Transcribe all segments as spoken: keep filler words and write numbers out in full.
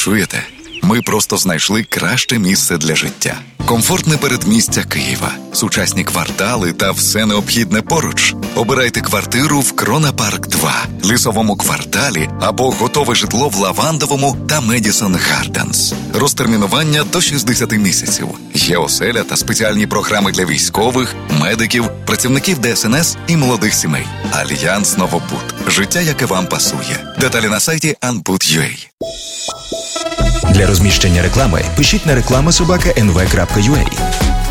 Чуєте? Ми просто знайшли краще місце для життя. Комфортне передмістя Києва, сучасні квартали та все необхідне поруч. Обирайте квартиру в Крона Парк два, Лісовому кварталі або готове житло в Лавандовому та Медісон Гарденс. Розтермінування до шістдесят місяців. Є оселя та спеціальні програми для військових, медиків, працівників Де Ес Ен Ес і молодих сімей. Альянс Новобуд. Життя, яке вам пасує. Деталі на сайті анбуд крапка ю а. Для розміщення реклами пишіть на реклама собака ен ве крапка ю а.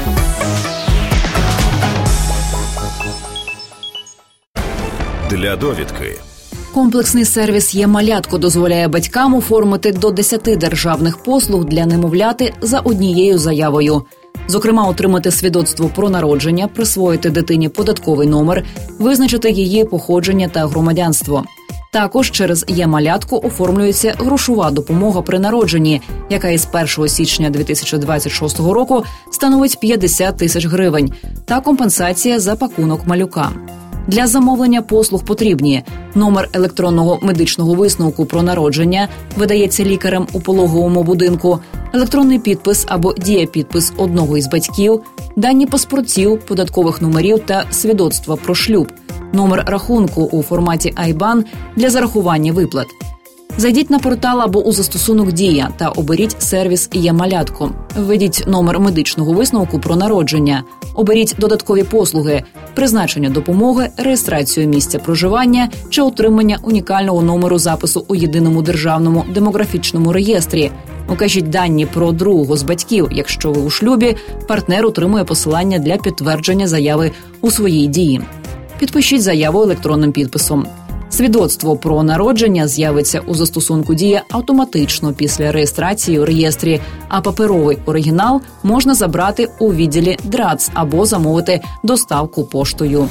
Для довідки. Комплексний сервіс «Є-малятко» дозволяє батькам оформити до десяти державних послуг для немовляти за однією заявою. Зокрема, отримати свідоцтво про народження, присвоїти дитині податковий номер, визначити її походження та громадянство. Також через «Є-малятко» оформлюється грошова допомога при народженні, яка із першого січня дві тисячі двадцять шостого року становить п'ятдесят тисяч гривень, та компенсація за пакунок малюка. Для замовлення послуг потрібні: номер електронного медичного висновку про народження, видається лікарем у пологовому будинку, електронний підпис або дієпідпис одного із батьків, дані паспортів, податкових номерів та свідоцтва про шлюб, номер рахунку у форматі ай бан для зарахування виплат. Зайдіть на портал або у застосунок «Дія» та оберіть сервіс «Є-малятко». Введіть номер медичного висновку про народження. Оберіть додаткові послуги, призначення допомоги, реєстрацію місця проживання чи отримання унікального номеру запису у єдиному державному демографічному реєстрі. Укажіть дані про другого з батьків. Якщо ви у шлюбі, партнер отримує посилання для підтвердження заяви у своїй дії. Підпишіть заяву електронним підписом. Свідоцтво про народження з'явиться у застосунку «Дія» автоматично після реєстрації у реєстрі, а паперовий оригінал можна забрати у відділі ДРАЦ або замовити доставку поштою.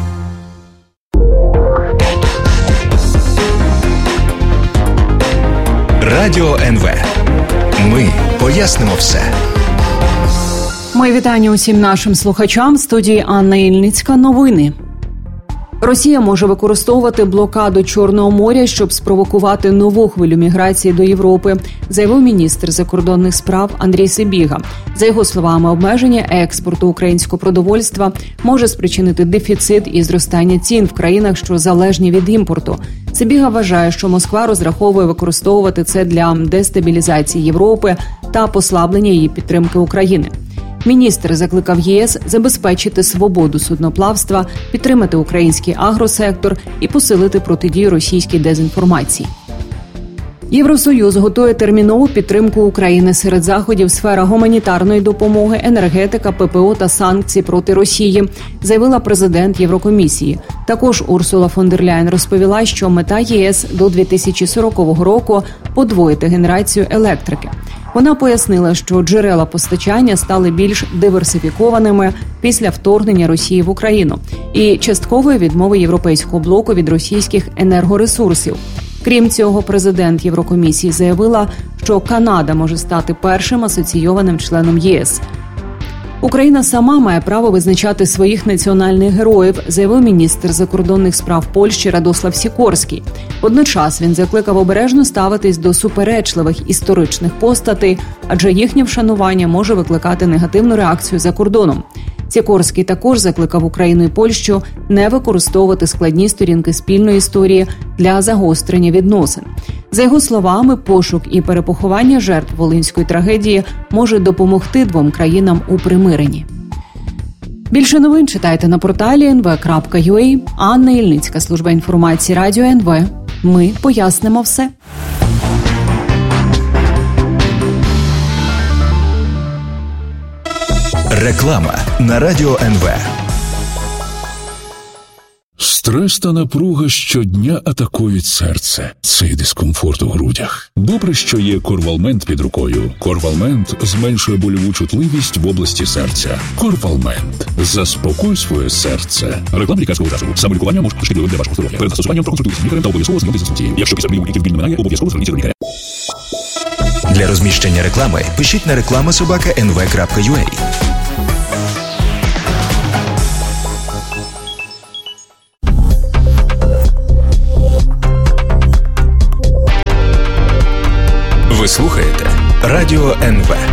Радіо ен ве. Ми пояснимо все. Мої вітання усім нашим слухачам. В студії Анна Ільницька. Новини. Росія може використовувати блокаду Чорного моря, щоб спровокувати нову хвилю міграції до Європи, заявив міністр закордонних справ Андрій Сибіга. За його словами, обмеження експорту українського продовольства може спричинити дефіцит і зростання цін в країнах, що залежні від імпорту. Сибіга вважає, що Москва розраховує використовувати це для дестабілізації Європи та послаблення її підтримки України. Міністр закликав ЄС забезпечити свободу судноплавства, підтримати український агросектор і посилити протидію російській дезінформації. Євросоюз готує термінову підтримку України серед заходів сфера гуманітарної допомоги, енергетика, пе пе о та санкцій проти Росії, заявила президент Єврокомісії. Також Урсула фон дер Ляєн розповіла, що мета ЄС до дві тисячі сорокового року – подвоїти генерацію електрики. Вона пояснила, що джерела постачання стали більш диверсифікованими після вторгнення Росії в Україну і часткової відмови європейського блоку від російських енергоресурсів. Крім цього, президент Єврокомісії заявила, що Канада може стати першим асоційованим членом ЄС. Україна сама має право визначати своїх національних героїв, заявив міністр закордонних справ Польщі Радослав Сікорський. Водночас він закликав обережно ставитись до суперечливих історичних постатей, адже їхнє вшанування може викликати негативну реакцію за кордоном. Сікорський також закликав Україну і Польщу не використовувати складні сторінки спільної історії для загострення відносин. За його словами, пошук і перепоховання жертв Волинської трагедії може допомогти двом країнам у примиренні. Більше новин читайте на порталі ен ве крапка ю а. Анна Ільницька, служба інформації Радіо ен ве. Ми пояснимо все. Реклама на Радіо ен ве. Стрес та напруга щодня атакують серце. Цей дискомфорт у грудях. Добре, що є Корвалмент під рукою. Корвалмент зменшує больову чутливість в області серця. Корвалмент. Заспокой своє серце. Реклама лікарського засобу. Самолікування може шкідливим для вашого здоров'я. Перед застосуванням проконсультуйтесь з лікарем та обов'язково знайомтесь з інструкцією. Якщо після прийому ліків біль не минає, обов'язково зверніться до лікаря. Для розміщення реклами пишіть на реклама собака ен ве крапка ю а. Ви слухаєте Радіо ен ве.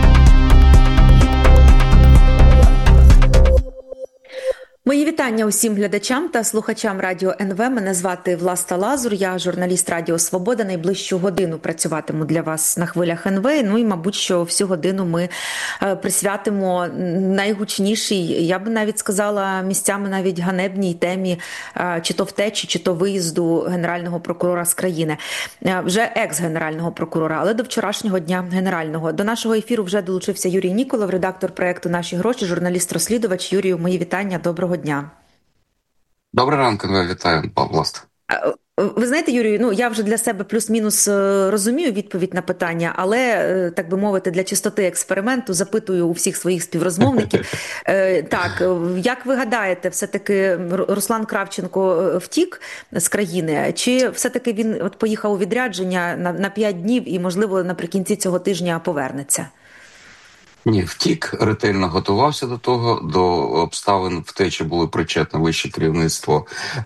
Мої вітання усім глядачам та слухачам Радіо ен ве. Мене звати Власта Лазур, я журналіст Радіо Свобода. Найближчу годину працюватиму для вас на хвилях ен ве. Ну і, мабуть, що всю годину ми присвятимо найгучнішій, я би навіть сказала, місцями навіть ганебній темі чи то втечі, чи то виїзду генерального прокурора з країни. Вже екс-генерального прокурора, але до вчорашнього дня генерального. До нашого ефіру вже долучився Юрій Ніколов, редактор проєкту «Наші гроші», журналіст-розслідувач. Юрію, мої вітання, доброго дня. Добрий ранок, вітаю, Власта. Ви знаєте, Юрію, ну я вже для себе плюс-мінус розумію відповідь на питання, але, так би мовити, для чистоти експерименту запитую у всіх своїх співрозмовників. Так, як ви гадаєте, все-таки Руслан Кравченко втік з країни, чи все-таки він от поїхав у відрядження на, на п'ять днів і, можливо, наприкінці цього тижня повернеться? Ні, втік, ретельно готувався до того, до обставин втечі було причетне вище керівництво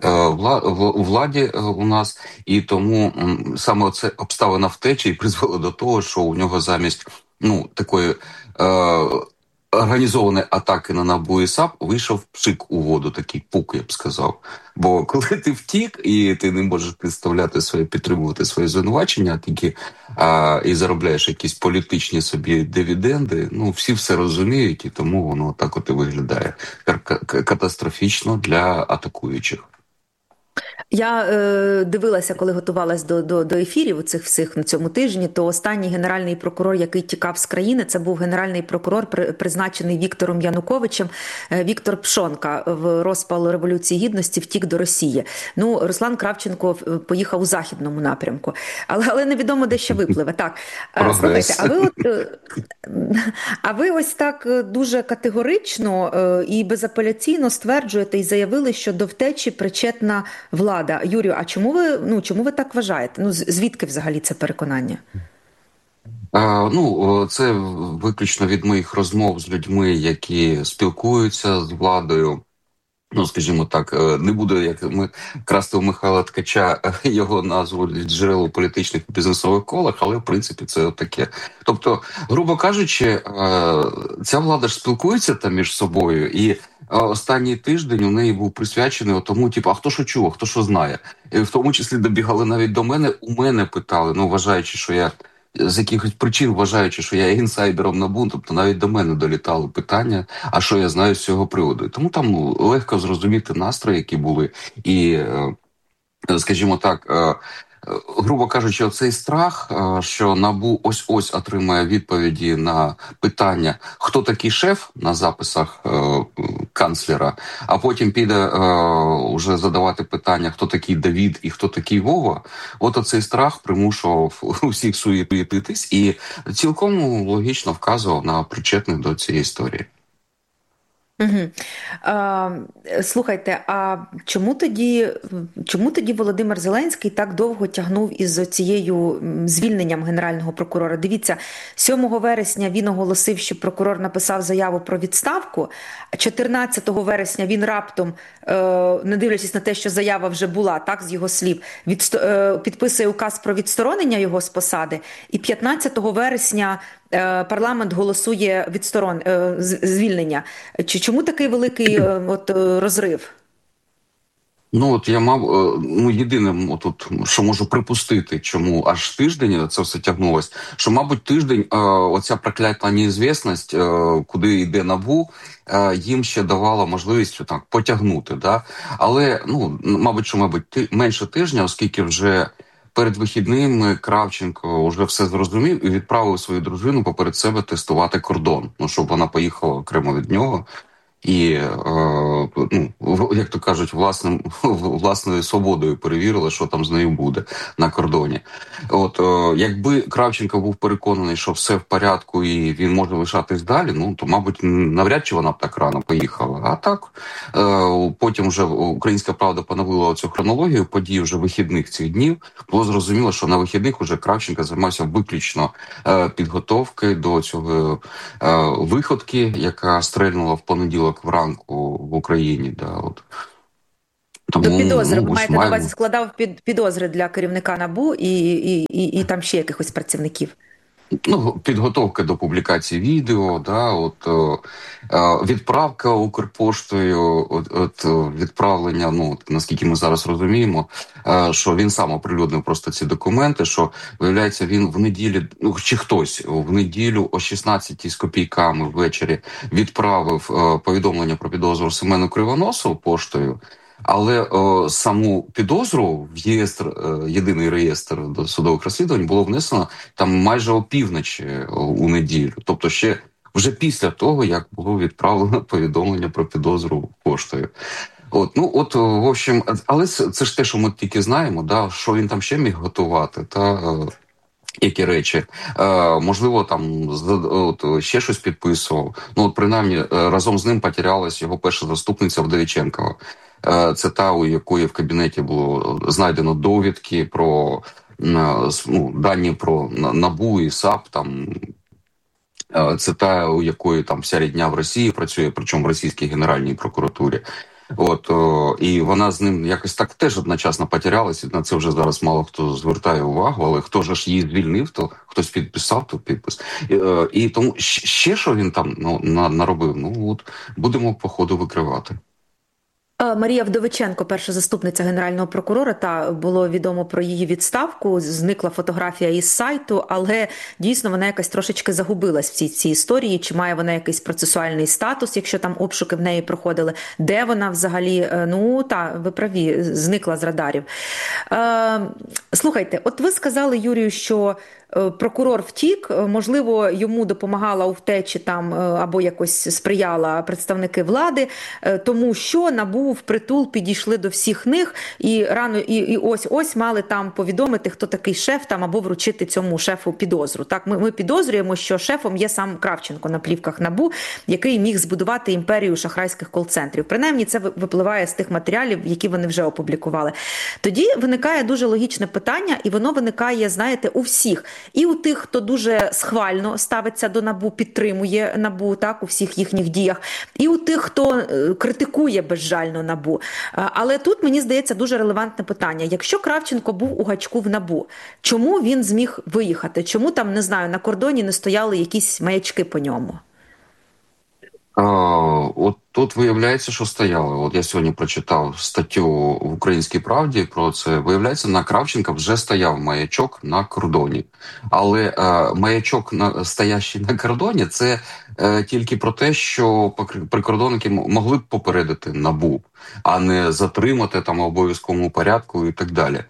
у владі у нас, і тому саме це обставина втечі і призвело до того, що у нього замість ну такої е, організованої атаки на НАБУ і САП вийшов пшик у воду, такий пук, я б сказав. Бо коли ти втік і ти не можеш підставляти своє, підтримувати свої звинувачення, тільки а, і заробляєш якісь політичні собі дивіденди, ну всі все розуміють, і тому воно так от і виглядає катастрофічно для атакуючих. Я е, дивилася, коли готувалась до, до, до ефірів у цих всіх на цьому тижні, то останній генеральний прокурор, який тікав з країни, це був генеральний прокурор, при, призначений Віктором Януковичем, е, Віктор Пшонка. В розпал Революції Гідності втік до Росії. Ну, Руслан Кравченко поїхав у західному напрямку. Але, але невідомо, де ще випливе. Так, е, слухайте, а ви, от, е, а ви ось так дуже категорично е, і безапеляційно стверджуєте і заявили, що до втечі причетна влада. Юрію, а чому ви, ну, чому ви так вважаєте? Ну, звідки взагалі це переконання? А, ну, це виключно від моїх розмов з людьми, які спілкуються з владою. Ну, скажімо так, не буду, як ми красти у Михайла Ткача його назву джерел у політичних і бізнесових колах, але, в принципі, це таке. Тобто, грубо кажучи, ця влада ж спілкується там між собою, і останній тиждень у неї був присвячений тому, типу, а хто що чув, хто що знає. І в тому числі добігали навіть до мене, у мене питали, ну, вважаючи, що я з якихось причин, вважаючи, що я інсайдером НАБУ, тобто навіть до мене долітали питання, а що я знаю з цього приводу. Тому там легко зрозуміти настрої, які були, і, скажімо так, грубо кажучи, оцей страх, що НАБУ ось-ось отримає відповіді на питання, хто такий шеф на записах канцлера, а потім піде вже задавати питання, хто такий Давід і хто такий Вова, от оцей страх примушував усіх суєтитись і цілком логічно вказував на причетних до цієї історії. Угу. А, слухайте, а чому тоді, чому тоді Володимир Зеленський так довго тягнув із цією звільненням генерального прокурора? Дивіться, сьомого вересня він оголосив, що прокурор написав заяву про відставку, а чотирнадцятого вересня він раптом, не дивлячись на те, що заява вже була, так, з його слів, відсто... підписує указ про відсторонення його з посади, і п'ятнадцятого вересня парламент голосує відсторон... звільнення. Чи чому такий великий от, розрив? Ну, от я мав, ну, єдине, тут, що можу припустити, чому аж тиждень це все тягнулось, що, мабуть, тиждень, оця проклята неізвісність, куди йде НАБУ, їм ще давала можливість так, потягнути, да? Але, ну, мабуть, що, мабуть, менше тижня, оскільки вже перед вихідними Кравченко вже все зрозумів і відправив свою дружину поперед себе тестувати кордон, ну, щоб вона поїхала окремо від нього. І, е, ну, як то кажуть, власним, власною свободою перевірила, що там з нею буде на кордоні. От, е, якби Кравченко був переконаний, що все в порядку і він може лишатись далі, ну, то, мабуть, навряд чи вона б так рано поїхала. А так, е, потім вже Українська Правда поновила цю хронологію подій вже вихідних цих днів. Було зрозуміло, що на вихідних уже Кравченко займався виключно е, підготовки до цього е, виходки, яка стрельнула в понеділок вранку в Україні, да, от. Тому, до підозри, ну, ви маєте маємо... на увазі, складав під, підозри для керівника НАБУ і, і, і, і там ще якихось працівників? Ну, підготовка до публікації відео, да, от е, відправка Укрпоштою, от, от відправлення, ну, от, наскільки ми зараз розуміємо, е, що він сам оприлюднив просто ці документи, що, виявляється, він в неділі, ну, чи хтось в неділю о шістнадцятій з копійками ввечері відправив е, повідомлення про підозру Семену Кривоносову поштою. Але о, саму підозру в реєстр, е, єдиний реєстр досудових розслідувань було внесено там майже опівночі у неділю. Тобто ще вже після того, як було відправлено повідомлення про підозру поштою. От, ну, от, в общем, але це, це ж те, що ми тільки знаємо, да, що він там ще міг готувати, та е, які речі. Е, можливо, там от, ще щось підписував. Ну, от, принаймні, разом з ним потерялась його перша заступниця Вдовіченкова. Це та, у якої в кабінеті було знайдено довідки про, ну, дані про НАБУ і САП. Там, це та, у якої там вся рідня в Росії працює, причому в російській Генеральній прокуратурі. От, о, і вона з ним якось так теж одночасно потерялася. На це вже зараз мало хто звертає увагу, але хто ж її звільнив, то хтось підписав то підпис. І, і тому ще що він там, ну, наробив, ну от будемо по ходу викривати. Марія Вдовиченко, перша заступниця Генерального прокурора, та було відомо про її відставку, зникла фотографія із сайту, але дійсно вона якась трошечки загубилась в цій, цій історії, чи має вона якийсь процесуальний статус, якщо там обшуки в неї проходили, де вона взагалі, ну та, ви праві, зникла з радарів. Е, слухайте, от ви сказали, Юрію, що прокурор втік, можливо, йому допомагала у втечі там або якось сприяла представники влади, тому що НАБУ впритул підійшли до всіх них і рано і, і ось ось мали там повідомити, хто такий шеф там або вручити цьому шефу підозру. Так, ми, ми підозрюємо, що шефом є сам Кравченко на плівках НАБУ, який міг збудувати імперію шахрайських кол-центрів. Принаймні це випливає з тих матеріалів, які вони вже опублікували. Тоді виникає дуже логічне питання, і воно виникає, знаєте, у всіх. І у тих, хто дуже схвально ставиться до НАБУ, підтримує НАБУ, так, у всіх їхніх діях, і у тих, хто критикує безжально НАБУ. Але тут, мені здається, дуже релевантне питання. Якщо Кравченко був у гачку в НАБУ, чому він зміг виїхати? Чому там, не знаю, на кордоні не стояли якісь маячки по ньому? А, от тут виявляється, що стояли. От я сьогодні прочитав статтю в «Українській правді» про це. Виявляється, на Кравченка вже стояв маячок на кордоні. Але е, маячок, на, стоящий на кордоні, це е, тільки про те, що прикордонники могли б попередити НАБУ, а не затримати там в обов'язковому порядку і так далі.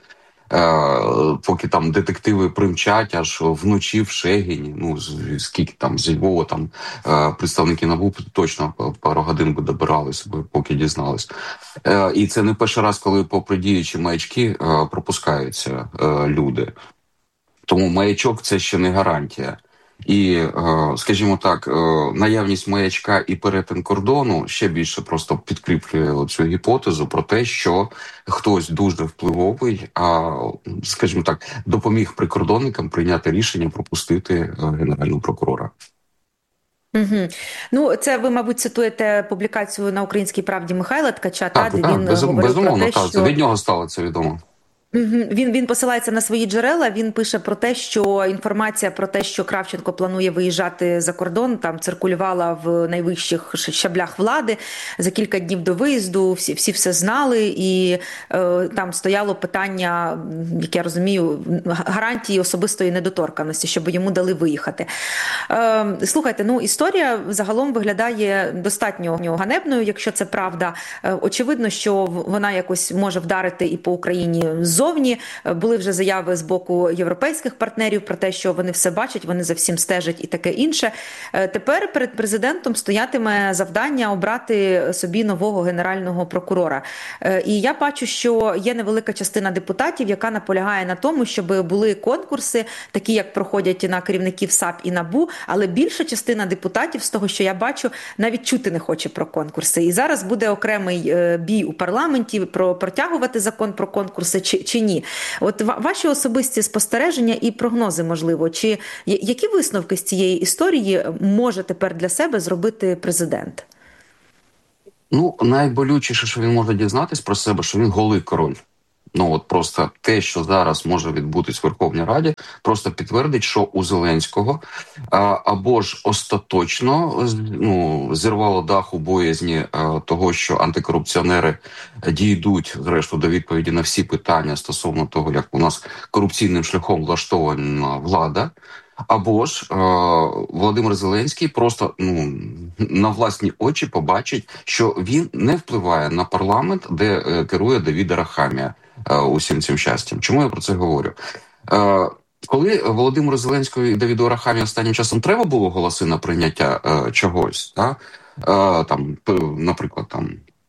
Поки там детективи примчать аж вночі в Шегіні, ну скільки там з Львова там представники НАБУ точно пару годин би добиралися, поки дізнались. І це не перший раз, коли попри діючі маячки пропускаються люди. Тому маячок – це ще не гарантія. І, скажімо так, наявність маячка і перетин кордону ще більше просто підкріплює цю гіпотезу про те, що хтось дуже впливовий, а, скажімо так, допоміг прикордонникам прийняти рішення пропустити генерального прокурора. Угу. Ну, це ви, мабуть, цитуєте публікацію на «Українській правді» Михайла Ткача, так, та, де так, він без, говорив безумовно, про те, так, що... від нього стало це відомо. Він, він посилається на свої джерела, він пише про те, що інформація про те, що Кравченко планує виїжджати за кордон, там циркулювала в найвищих щаблях влади. За кілька днів до виїзду всі, всі все знали, і е, там стояло питання, як я розумію, гарантії особистої недоторканості, щоб йому дали виїхати. Е, слухайте, ну історія загалом виглядає достатньо ганебною, якщо це правда. Е, очевидно, що вона якось може вдарити і по Україні ззовні. Зовні були вже заяви з боку європейських партнерів про те, що вони все бачать, вони за всім стежать і таке інше. Тепер перед президентом стоятиме завдання обрати собі нового генерального прокурора. І я бачу, що є невелика частина депутатів, яка наполягає на тому, щоб були конкурси, такі як проходять на керівників САП і НАБУ, але більша частина депутатів, з того, що я бачу, навіть чути не хоче про конкурси. І зараз буде окремий бій у парламенті про протягувати закон про конкурси чи, чи ні. От ваші особисті спостереження і прогнози, можливо, чи які висновки з цієї історії може тепер для себе зробити президент? Ну, найболючіше, що він може дізнатись про себе, що він голий король. Ну, от просто те, що зараз може відбутись в Верховній Раді, просто підтвердить, що у Зеленського а, або ж остаточно ну, зірвало дах у боязні а, того, що антикорупціонери дійдуть, зрештою, до відповіді на всі питання стосовно того, як у нас корупційним шляхом влаштована влада, або ж е, Володимир Зеленський просто ну, на власні очі побачить, що він не впливає на парламент, де е, керує Давід Арахамія е, усім цим щастям. Чому я про це говорю? Е, коли Володимиру Зеленському і Давіду Арахамії останнім часом треба було голоси на прийняття е, чогось, та? Е, там, наприклад, там,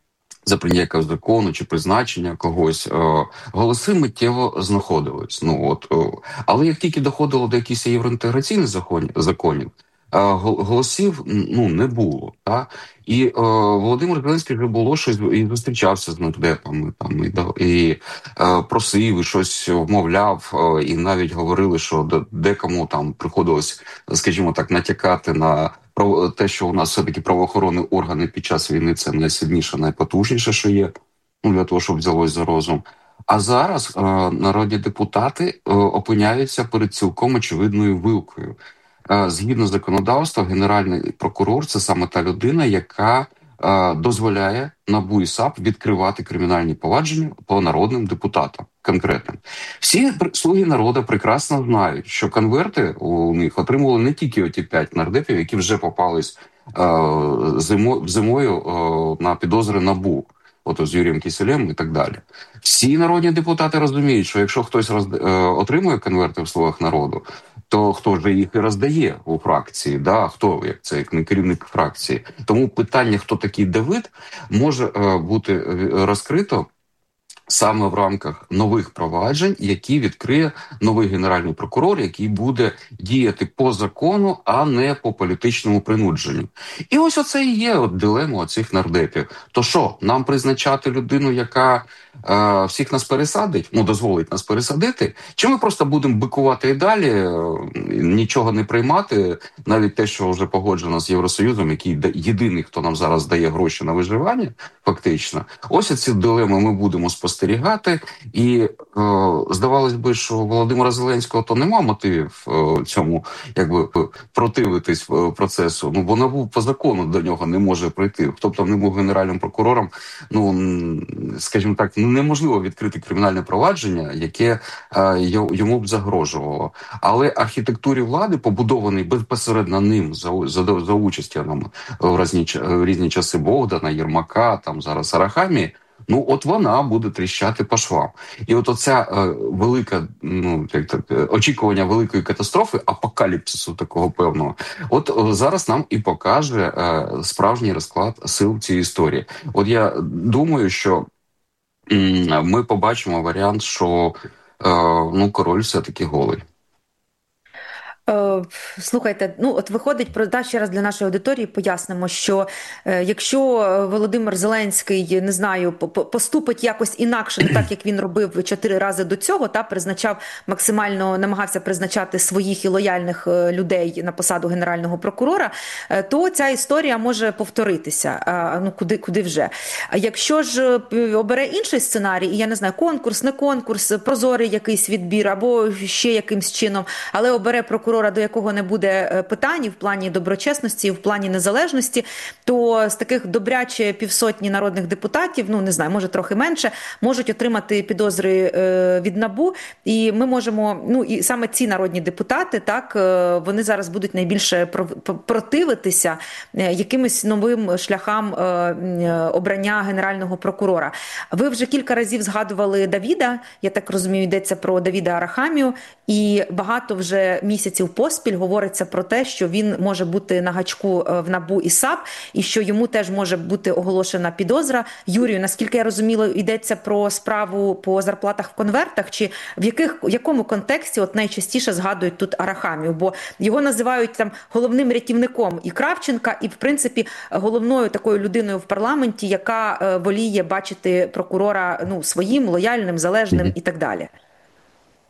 за прийняття закону чи призначення когось, е, голоси миттєво знаходились. Ну, от, е, але як тільки доходило до якихось євроінтеграційних законів, законів е, голосів ну, не було. Та? І е, Володимир Зеленський вже було щось, і зустрічався з нардепами, там, і, і е, просив, і щось вмовляв, е, і навіть говорили, що декому там приходилось, скажімо так, натякати на про те, що у нас все-таки правоохоронні органи під час війни це найсильніше, найпотужніше, що є, ну, для того, щоб взялось за розум. А зараз е, народні депутати е, опиняються перед цілком очевидною вилкою. Е, згідно законодавства, генеральний прокурор – це саме та людина, яка е, дозволяє НАБУ і САП відкривати кримінальні провадження по народним депутатам конкретним. Всі слуги народу прекрасно знають, що конверти у них отримували не тільки оті п'ять нардепів, які вже попались е, зимо, зимою е, на підозри НАБУ, от з Юрієм Кісєлем і так далі. Всі народні депутати розуміють, що якщо хтось роз, е, отримує конверти в слугах народу, то хто ж їх і роздає у фракції, да? Хто, як це, як не керівник фракції. Тому питання, хто такий Давид, може е, бути розкрито саме в рамках нових проваджень, які відкриє новий генеральний прокурор, який буде діяти по закону, а не по політичному принудженню. І ось оце і є от дилема оцих нардепів. То що, нам призначати людину, яка е, всіх нас пересадить, ну, дозволить нас пересадити, чи ми просто будемо бикувати і далі, е, нічого не приймати, навіть те, що вже погоджено з Євросоюзом, який єдиний, хто нам зараз дає гроші на виживання, фактично. Ось ці дилеми ми будемо спостерігати. Спостерігати, і е, здавалось би, що Володимира Зеленського то нема мотивів е, цьому, якби противитись е, процесу. Ну бо НАБУ по закону до нього не може прийти. Тобто, не був генеральним прокурором. Ну скажімо так, неможливо відкрити кримінальне провадження, яке е, йому б загрожувало. Але архітектурі влади, побудований безпосередньо ним за за, за участі нам в різні, в різні часи Богдана, Єрмака, там зараз Арахамії. Ну, от вона буде тріщати по швам. І от оця е, велика, ну, як так, очікування великої катастрофи, апокаліпсису такого певного, от е, зараз нам і покаже е, справжній розклад сил цієї історії. От я думаю, що е, ми побачимо варіант, що е, ну, король все-таки голий. Слухайте, ну от виходить, про да, ще раз для нашої аудиторії пояснимо, що е, якщо Володимир Зеленський, не знаю, поступить якось інакше, не так, як він робив чотири рази до цього, та призначав максимально, намагався призначати своїх і лояльних людей на посаду генерального прокурора, е, то ця історія може повторитися. А, ну куди, куди вже. А якщо ж обере інший сценарій, і я не знаю, конкурс, не конкурс, прозорий якийсь відбір або ще якимсь чином, але обере прокурора, до якого не буде питань в плані доброчесності, в плані незалежності, то з таких добряче півсотні народних депутатів, ну не знаю, може трохи менше, можуть отримати підозри е, від НАБУ, і ми можемо, ну і саме ці народні депутати, так, е, вони зараз будуть найбільше противитися е, якимось новим шляхам е, обрання генерального прокурора. Ви вже кілька разів згадували Давіда, я так розумію, йдеться про Давіда Арахамію, і багато вже місяців поспіль говориться про те, що він може бути на гачку в НАБУ і САП, і що йому теж може бути оголошена підозра. Юрію, наскільки я розуміла, йдеться про справу по зарплатах в конвертах, чи в яких, в якому контексті от найчастіше згадують тут Арахамію? Бо його називають там головним рятівником і Кравченка, і, в принципі, головною такою людиною в парламенті, яка воліє бачити прокурора, ну, своїм, лояльним, залежним і так далі.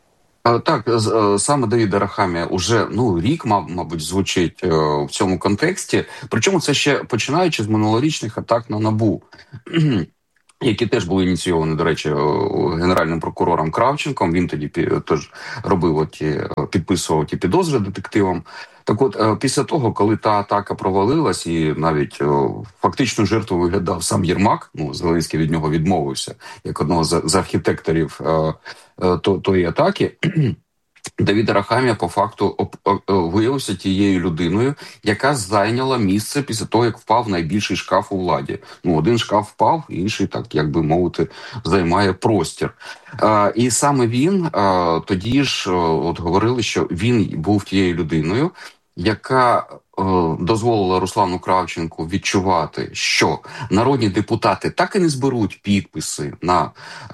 Так, саме Давид Арахамія уже ну рік, мабуть, звучить в цьому контексті. Причому це ще починаючи з минулорічних атак на НАБУ, які теж були ініційовані, до речі, генеральним прокурором Кравченком. Він тоді теж робив оті, підписував ті підозри детективам. Так от, після того, коли та атака провалилась і навіть фактично жертву виглядав сам Єрмак, ну, Зеленський від нього відмовився, як одного з, з архітекторів то, тої атаки, Давид Арахамія по факту виявився тією людиною, яка зайняла місце після того, як впав найбільший шкаф у владі. Ну, один шкаф впав, інший, так як би мовити, займає простір. А, і саме він а, тоді ж от говорили, що він був тією людиною, яка дозволила Руслану Кравченку відчувати, що народні депутати так і не зберуть підписи на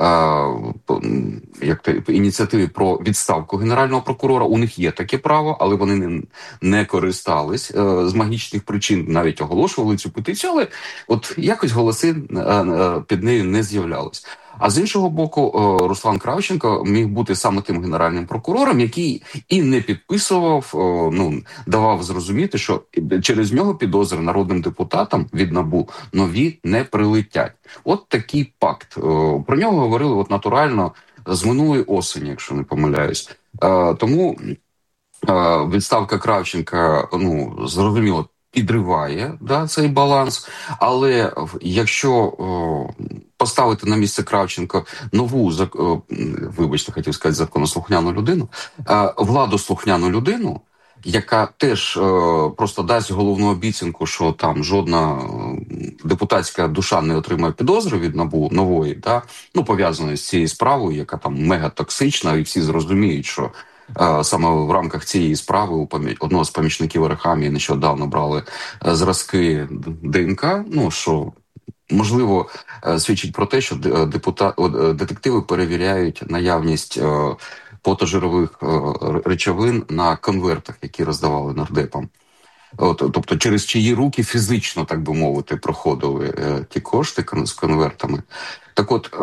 як то, ініціативи про відставку генерального прокурора. У них є таке право, але вони не, не користались з магічних причин, навіть оголошували цю петицію, але от якось голоси під нею не з'являлись. А з іншого боку, Руслан Кравченко міг бути саме тим генеральним прокурором, який і не підписував, ну, давав зрозуміти, що через нього підозри народним депутатам від НАБУ нові не прилетять. От такий пакт. Про нього говорили от натурально з минулої осені, якщо не помиляюсь. Тому відставка Кравченка, ну, зрозуміло, підриває, да, цей баланс, але якщо о, поставити на місце Кравченка нову, о, вибачте, хотів сказати, законослухняну людину, а, владослухняну людину, яка теж о, просто дасть головну обіцянку, що там жодна депутатська душа не отримає підозри від НАБУ нової, да, ну, пов'язаної з цією справою, яка там мегатоксична, і всі зрозуміють, що саме в рамках цієї справи у одного з помічників Арахамії нещодавно брали зразки ДНК, ну, що, можливо, свідчить про те, що депутат, детективи перевіряють наявність потожирових речовин на конвертах, які роздавали нардепам. От, тобто через чиї руки фізично, так би мовити, проходили ті кошти з конвертами. Так от,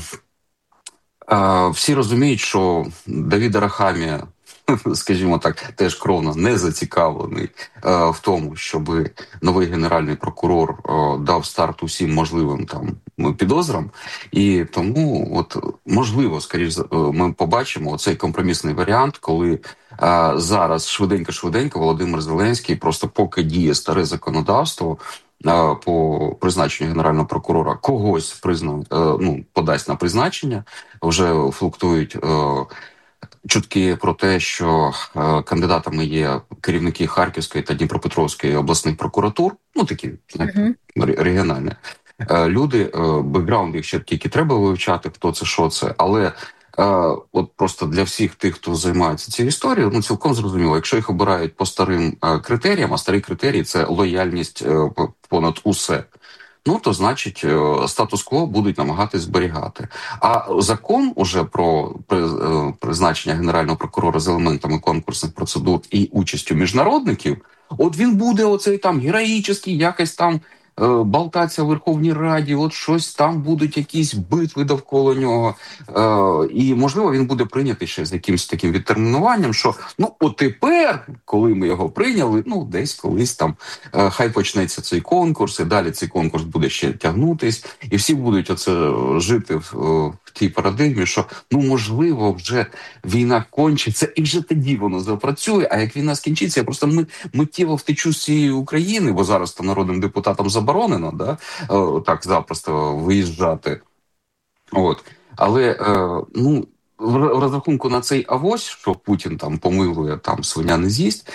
всі розуміють, що Давид Арахамія, скажімо так, теж кровно не зацікавлений в тому, щоб новий генеральний прокурор дав старт усім можливим там підозрам. І тому, от, можливо, скоріш, ми побачимо цей компромісний варіант, коли зараз швиденько-швиденько Володимир Зеленський, просто поки діє старе законодавство, по призначенню генерального прокурора когось признав, ну, подасть на призначення. Вже флуктують чутки про те, що кандидатами є керівники Харківської та Дніпропетровської обласних прокуратур, ну такі, знаєте, uh-huh. регіональні люди. Бекграунд їх ще тільки треба вивчати, хто це, що це, але от просто для всіх тих, хто займається цією історією, ну цілком зрозуміло, якщо їх обирають по старим критеріям, а старі критерії – це лояльність понад усе, ну то значить статус-кво будуть намагатись зберігати. А закон уже про призначення генерального прокурора з елементами конкурсних процедур і участю міжнародників, от він буде оцей там героїчний, якось там болтаться в Верховній Раді, от щось там будуть якісь битви довкола нього. Е, і, можливо, він буде прийнятий ще з якимось таким відтермінуванням, що, ну, от тепер, коли ми його прийняли, ну, десь колись там, е, хай почнеться цей конкурс, і далі цей конкурс буде ще тягнутись, і всі будуть оце жити в, в тій парадигмі, що, ну, можливо, вже війна кончиться, і вже тоді воно запрацює, а як війна скінчиться, я просто ми, миттєво втечу з цієї України, бо зараз там народним депутатам заборонено, да, так запросто виїжджати. От. Але, ну, в розрахунку на цей авось, що Путін там помилує, там свиня не з'їсть,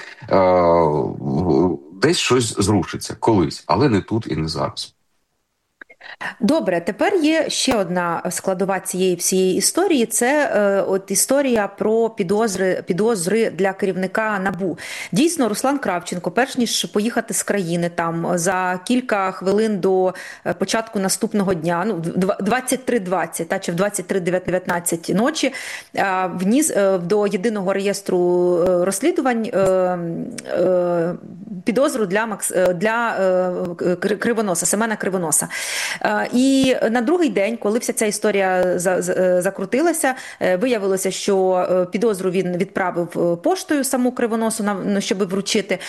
десь щось зрушиться колись, але не тут і не зараз. Добре, тепер є ще одна складова цієї всієї історії. Це е, от історія про підозри, підозри для керівника НАБУ. Дійсно, Руслан Кравченко, перш ніж поїхати з країни там за кілька хвилин до початку наступного дня, ну, двадцять три двадцять, та, чи в двадцять три дев'ятнадцять ночі, е, вніс е, до єдиного реєстру розслідувань е, е, підозру для Макс для Кривоноса, Семена Кривоноса. І на другий день, коли вся ця історія закрутилася, виявилося, що підозру він відправив поштою саму Кривоносу, щоб вручити.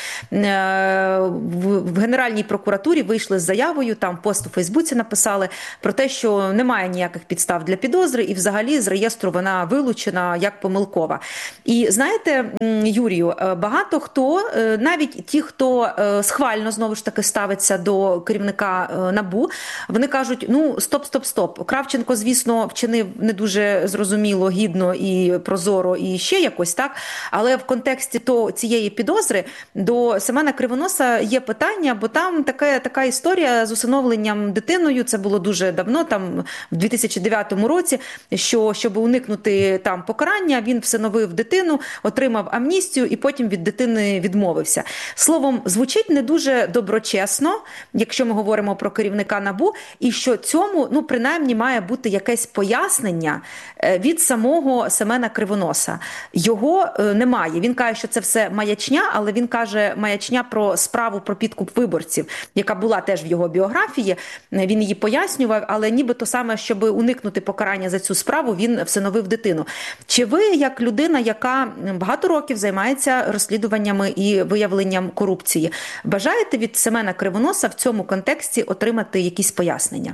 В Генеральній прокуратурі вийшли з заявою, там пост у Фейсбуці написали про те, що немає ніяких підстав для підозри і взагалі з реєстру вона вилучена як помилкова. І знаєте, Юрію, багато хто, навіть ті, хто схвально знову ж таки ставиться до керівника НАБУ, вони кажуть, ну стоп, стоп, стоп. Кравченко, звісно, вчинив не дуже зрозуміло, гідно і прозоро і ще якось, так? Але в контексті то цієї підозри до Семена Кривоноса є питання, бо там така, така історія з усиновленням дитиною, це було дуже давно, там в дві тисячі дев'ятому році, що щоб уникнути там покарання, він всиновив дитину, отримав амністію і потім від дитини відмовився. Словом, звучить не дуже доброчесно, якщо ми говоримо про керівника НАБУ, і що цьому, ну, принаймні, має бути якесь пояснення від самого Семена Кривоноса. Його немає. Він каже, що це все маячня, але він каже маячня про справу про підкуп виборців, яка була теж в його біографії. Він її пояснював, але нібито саме, щоб уникнути покарання за цю справу, він всиновив дитину. Чи ви, як людина, яка багато років займається розслідуваннями і виявленням корупції, бажаєте від Семена Кривоноса в цьому контексті отримати якісь пояснення?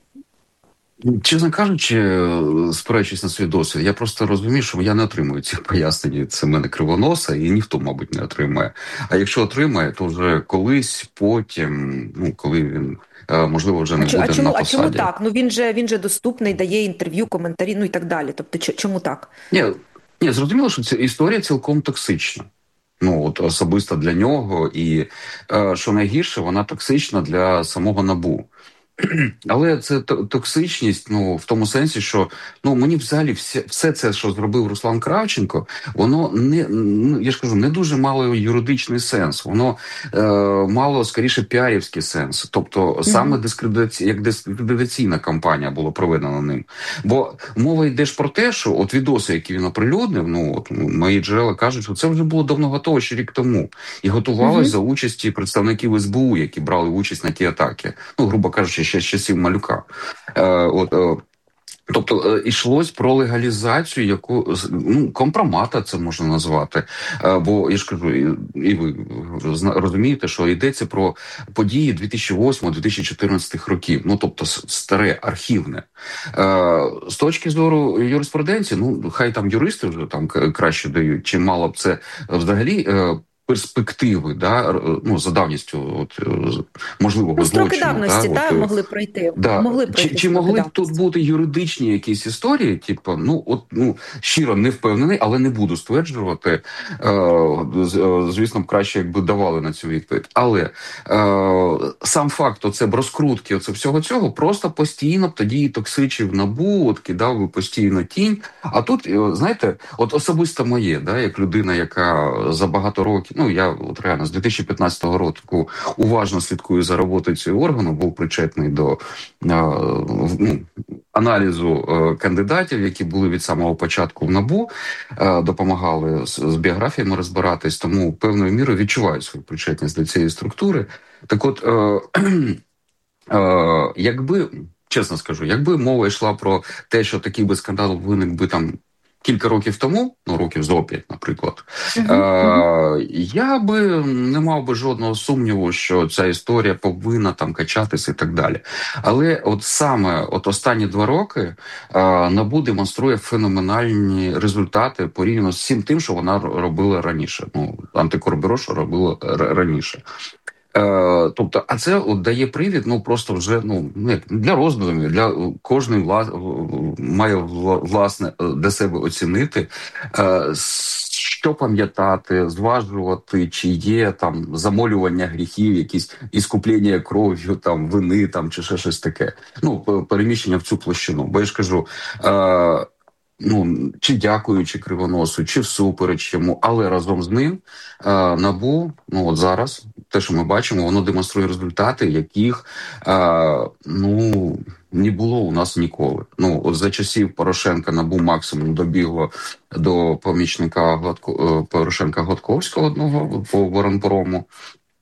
Чесно кажучи, спираючись на свій досвід, я просто розумію, що я не отримую ці пояснення від Семена Кривоноса, і ніхто, мабуть, не отримає. А якщо отримає, то вже колись, потім, ну, коли він, можливо, вже не а буде чому, на посаді. А чому так? Ну, він же, він же доступний, дає інтерв'ю, коментарі, ну і так далі. Тобто, чому так? Ні, ні, зрозуміло, що ця історія цілком токсична. Ну, от особисто для нього, і, що найгірше, вона токсична для самого НАБУ. Але це токсичність, ну, в тому сенсі, що, ну, мені взагалі все, все це, що зробив Руслан Кравченко, воно не, ну, я ж кажу, не дуже мало юридичний сенс, воно е, мало, скоріше, піарівський сенс. Тобто, саме mm-hmm. дискредиці... як дискредитаційна кампанія була проведена ним. Бо мова йде ж про те, що от відоси, які він оприлюднив, ну, от мої джерела кажуть, що це вже було давно готово, ще рік тому. І готувалось mm-hmm. за участі представників ес бе у, які брали участь на ті атаки. Ну, грубо кажучи, ще з часів Малюка. Е, от, е, тобто е, йшлось про легалізацію, яку, ну, компромата це можна назвати. Е, бо, я ж кажу, і, і ви розумієте, що йдеться про події дві тисячі восьмого - дві тисячі чотирнадцятого років. Ну, тобто старе, архівне. Е, з точки зору юриспруденції, ну, хай там юристи вже там краще дають, чи мало б це взагалі... Е, перспективи, да, ну, за давністю от, можливого ну, злочину. Строки давності, да, та, от, могли пройти. Да. Могли пройти чи чи могли б тут бути юридичні якісь історії, типу, ну, от, ну, щиро не впевнений, але не буду стверджувати. Е, звісно, краще, якби давали на цю відповідь. Але е, сам факт, оце б розкрутки, оце всього цього, просто постійно б тоді і токсичив НАБУ, от кидав би постійно тінь. А тут, знаєте, от особисто моє, да, як людина, яка за багато років, ну, я от реально з дві тисячі п'ятнадцятого року уважно слідкую за роботою цього органу, був причетний до е, ну, аналізу е, кандидатів, які були від самого початку в НАБУ, е, допомагали з, з біографіями розбиратись, тому певною мірою відчуваю свою причетність до цієї структури. Так от, е, е, якби, чесно скажу, якби мова йшла про те, що такий би скандал виник би там кілька років тому, ну, років зо п'ять, наприклад, uh-huh. е- я би не мав би жодного сумніву, що ця історія повинна там качатися і так далі. Але от саме от останні два роки е- НАБУ демонструє феноменальні результати порівняно з всім тим, що вона робила раніше. Ну, антикорбюро, що робила р- раніше. Е, тобто, а це от дає привід, ну, просто вже, ну, для роздумів, для кожної вла... має власне для себе оцінити, е, що пам'ятати, зважувати, чи є там замолювання гріхів, якісь іскуплення кров'ю, там, вини, там, чи ще щось таке. Ну, переміщення в цю площину. Бо я ж кажу, е, ну, чи дякуючи Кривоносу, чи всупереч йому, але разом з ним е, НАБУ, ну, от зараз, те, що ми бачимо, воно демонструє результати, яких, е, ну, не було у нас ніколи. Ну, от за часів Порошенка НАБУ максимум добігло до помічника Гладко, Порошенка Гладковського одного по Воронпрому.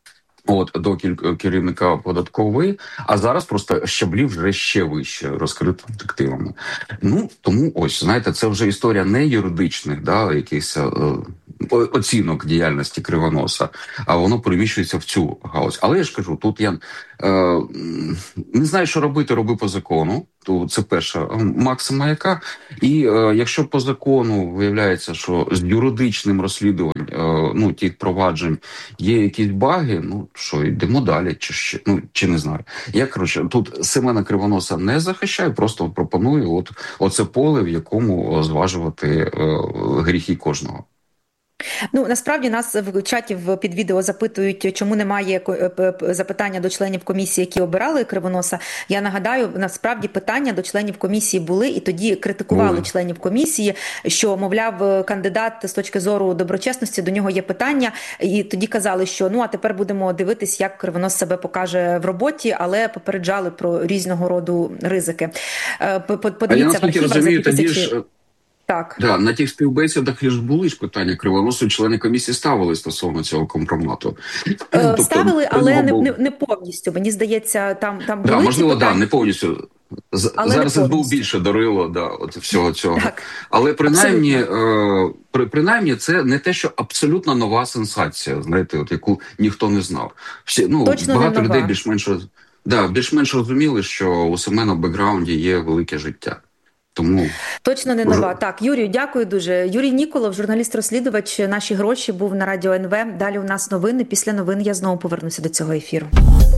От, до керівника податкової, а зараз просто щаблі вже ще вище, розкрито детективами. Ну, тому ось, знаєте, це вже історія не юридичних, да, якихось е, оцінок діяльності Кривоноса, а воно переміщується в цю галузь. Але я ж кажу, тут я е, не знаю, що робити, роби по закону. То це перша максима яка. І е, якщо по закону виявляється, що з юридичним розслідуванням е, ну, тих проваджень є якісь баги, ну що, йдемо далі, чи ще, ну, чи не знаю. Я, коротше, тут Семена Кривоноса не захищаю, просто пропоную от, оце поле, в якому зважувати е, гріхи кожного. Ну, насправді нас в чаті під відео запитують, чому немає запитання до членів комісії, які обирали Кривоноса. Я нагадаю, насправді питання до членів комісії були, і тоді критикували mm. членів комісії, що, мовляв, кандидат з точки зору доброчесності, до нього є питання, і тоді казали, що ну, а тепер будемо дивитись, як Кривонос себе покаже в роботі, але попереджали про різного роду ризики. Подивіться в архівах за дві тисячі... Так. Да, на тих співбесідах ж були ж питання Кривоносу, члени комісії ставили стосовно цього компромату. Е, тобто, але, але не, не, не повністю. Мені здається, там, там були да, можливо, ці питання. Да, не повністю. З, зараз СБУ більше дарило да, от всього цього. Так. Але принаймні, е, при, принаймні це не те, що абсолютно нова сенсація, знаєте, от яку ніхто не знав. Всі, ну, Точно багато не людей нова. більш-менш, да, більш-менш розуміли, що у Семена в бекграунді є велике життя. Тому точно не нова. Так, Юрію, дякую дуже. Юрій Ніколов, журналіст-розслідувач «Наші гроші», був на Радіо ен ве. Далі у нас новини. Після новин я знову повернуся до цього ефіру.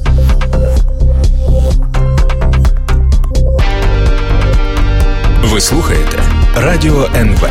Ви слухаєте Радіо ен ве.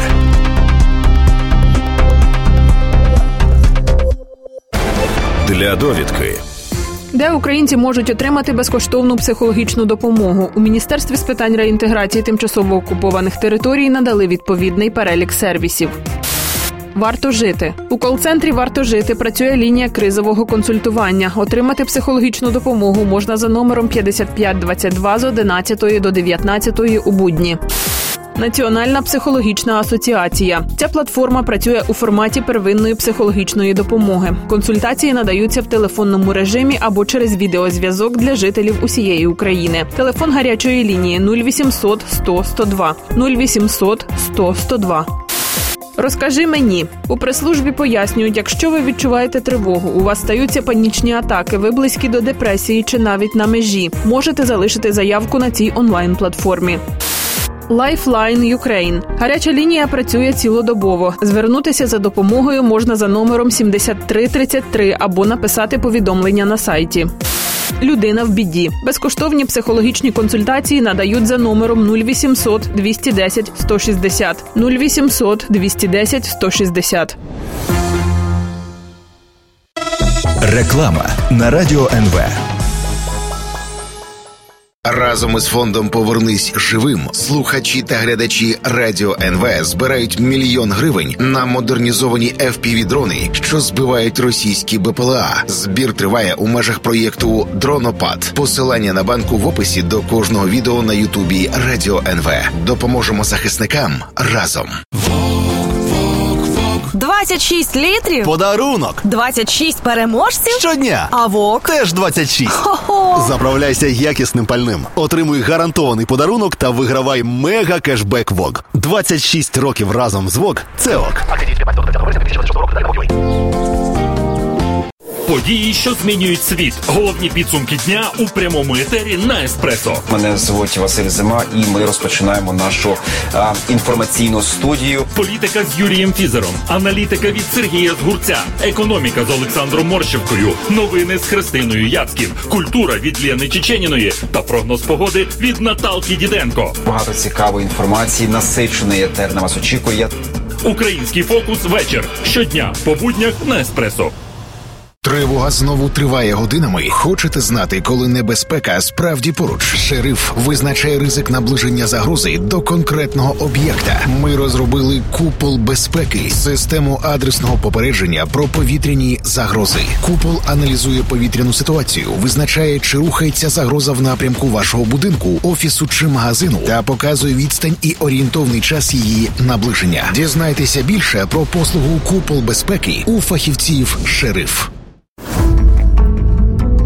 Для довідки. Де українці можуть отримати безкоштовну психологічну допомогу? У Міністерстві з питань реінтеграції тимчасово окупованих територій надали відповідний перелік сервісів. Варто жити. У кол-центрі «Варто жити» працює лінія кризового консультування. Отримати психологічну допомогу можна за номером п'ятдесят п'ять двадцять два з одинадцятої до дев'ятнадцятої у будні. Національна психологічна асоціація. Ця платформа працює у форматі первинної психологічної допомоги. Консультації надаються в телефонному режимі або через відеозв'язок для жителів усієї України. Телефон гарячої лінії нуль вісімсот сто сто два нуль вісімсот сто сто два. Розкажи мені. У прес-службі пояснюють, якщо ви відчуваєте тривогу, у вас стаються панічні атаки, ви близькі до депресії чи навіть на межі, можете залишити заявку на цій онлайн-платформі. Lifeline Ukraine. Гаряча лінія працює цілодобово. Звернутися за допомогою можна за номером сімдесят три тридцять три або написати повідомлення на сайті. Людина в біді. Безкоштовні психологічні консультації надають за номером нуль вісімсот двісті десять сто шістдесят. нуль вісімсот двісті десять сто шістдесят. Реклама на Радіо ен ве. Разом із фондом «Повернись живим» слухачі та глядачі Радіо ен ве збирають мільйон гривень на модернізовані еф пі ві-дрони, що збивають російські бе пе ел а. Збір триває у межах проєкту «Дронопад». Посилання на банку в описі до кожного відео на Ютубі Радіо ен ве. Допоможемо захисникам разом. двадцять шість літрів? Подарунок! двадцять шість переможців? Щодня! А ВОК? Теж двадцять шість. Хо-хо! Заправляйся якісним пальним. Отримуй гарантований подарунок та вигравай мега-кешбек ВОК. двадцять шість років разом з ВОК – це ок. Події, що змінюють світ. Головні підсумки дня у прямому етері на Еспресо. Мене звуть Василь Зима, і ми розпочинаємо нашу а, інформаційну студію. Політика з Юрієм Фізером, аналітика від Сергія Згурця, економіка з Олександром Морщевкою, новини з Христиною Яцьків, культура від Лєни Чеченіної та прогноз погоди від Наталки Діденко. Багато цікавої інформації, насичений етер на вас очікує. Український фокус вечір. Щодня по буднях на Еспресо. Тривога знову триває годинами. Хочете знати, коли небезпека справді поруч? Шериф визначає ризик наближення загрози до конкретного об'єкта. Ми розробили «Купол безпеки» – систему адресного попередження про повітряні загрози. «Купол» аналізує повітряну ситуацію, визначає, чи рухається загроза в напрямку вашого будинку, офісу чи магазину, та показує відстань і орієнтовний час її наближення. Дізнайтеся більше про послугу «Купол безпеки» у фахівців «Шериф».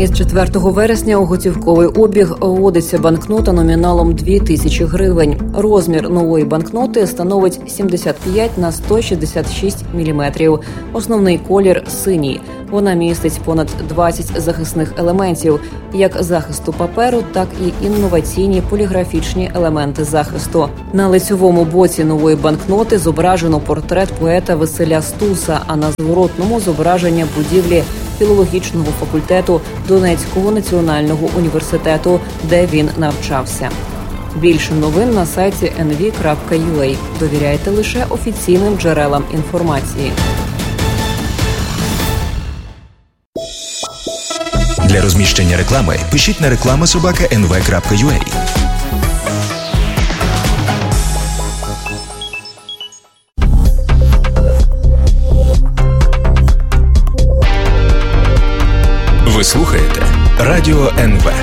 Із четвертого вересня у готівковий обіг вводиться банкнота номіналом дві тисячі гривень. Розмір нової банкноти становить сімдесят п'ять на сто шістдесят шість міліметрів. Основний колір – синій. Вона містить понад двадцять захисних елементів, як захисту паперу, так і інноваційні поліграфічні елементи захисту. На лицьовому боці нової банкноти зображено портрет поета Василя Стуса, а на зворотному – зображення будівлі філологічного факультету Донецького національного університету, де він навчався. Більше новин на сайті ен ві крапка ю а. Довіряйте лише офіційним джерелам інформації. Для розміщення реклами пишіть на реклама собака ен ве крапка ю а. Ви слухаєте Радіо ен ве.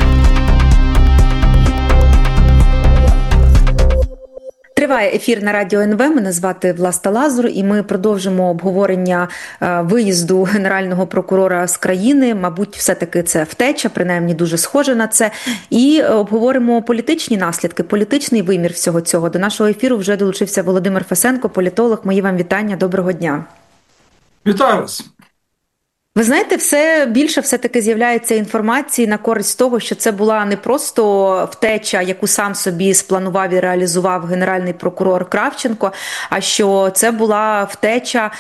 Триває ефір на Радіо ен ве. Мене звати Власта Лазур, і ми продовжимо обговорення виїзду генерального прокурора з країни. Мабуть, все-таки це втеча, принаймні дуже схоже на це. І обговоримо політичні наслідки, політичний вимір всього цього. До нашого ефіру вже долучився Володимир Фесенко, політолог. Мої вам вітання. Доброго дня. Вітаю вас. Ви знаєте, все більше все-таки з'являється інформації на користь того, що це була не просто втеча, яку сам собі спланував і реалізував генеральний прокурор Кравченко, а що це була втеча,